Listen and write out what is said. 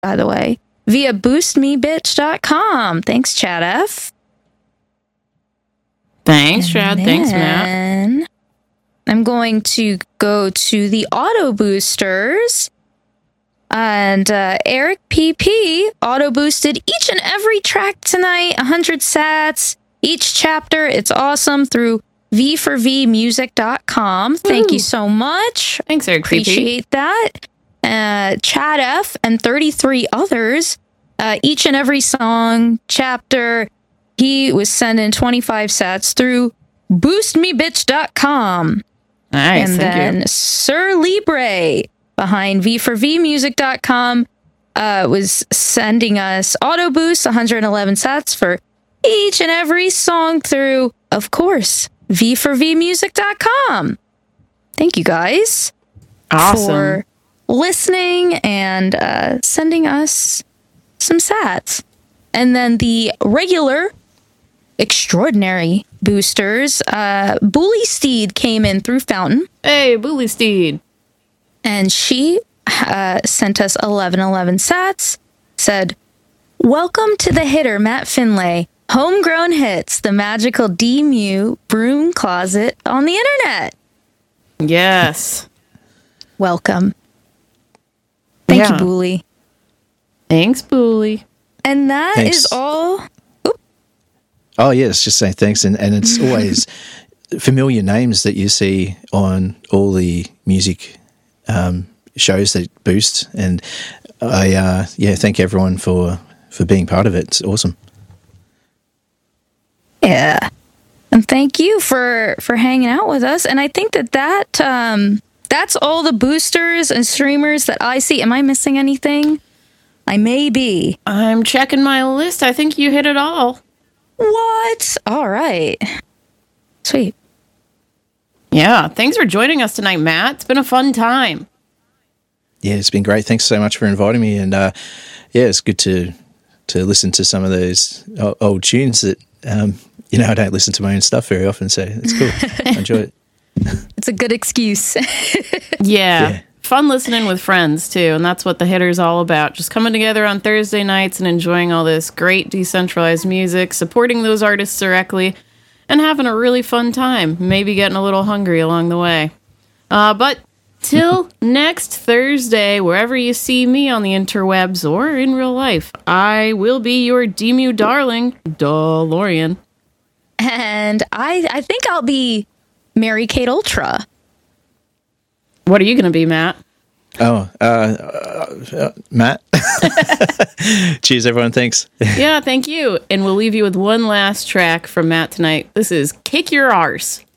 by the way, via boostmebitch.com. Thanks, Chad F. Thanks, Chad. Thanks, Matt. I'm going to go to the auto boosters. And Eric PP auto boosted each and every track tonight, 100 sats, each chapter. It's awesome through v4vmusic.com. Thank you so much. Thanks, Eric PP. Appreciate that. Chad F and 33 others, each and every song, chapter, he was sending 25 sats through boostmebitch.com. Nice, and then Sir Libre behind v4vmusic.com was sending us auto boost 111 sats for each and every song through, of course, v4vmusic.com. Thank you guys for listening and sending us some sats. And then the regular extraordinary boosters, Bully Steed came in through Fountain. Hey, Bully Steed. And she sent us 1111 sats, said, "Welcome to the hitter, Matt Finlay. Homegrown hits, the magical D-Mew broom closet on the internet." Yes. Welcome. Thank you, Bully. Thanks, Bully. And that is all. Oh, yes, just saying thanks. And it's always familiar names that you see on all the music shows that boost. And I, thank everyone for being part of it. It's awesome. Yeah. And thank you for hanging out with us. And I think that's all the boosters and streamers that I see. Am I missing anything? I may be. I'm checking my list. I think you hit it all. What? All right. Sweet. Yeah. Thanks for joining us tonight, Matt. It's been a fun time. Yeah, it's been great. Thanks so much for inviting me. And it's good to listen to some of those old tunes that, I don't listen to my own stuff very often. So it's cool. I enjoy it. It's a good excuse. Yeah. Fun listening with friends, too. And that's what the hitter's all about. Just coming together on Thursday nights and enjoying all this great decentralized music, supporting those artists directly, and having a really fun time. Maybe getting a little hungry along the way. But till next Thursday, wherever you see me on the interwebs or in real life, I will be your D-Mew darling, DeLorean. And I think I'll be Mary Kate Ultra. What are you going to be, Matt? Matt. Cheers, everyone. Thanks. Yeah, thank you. And we'll leave you with one last track from Matt tonight. This is Kick Your Arse.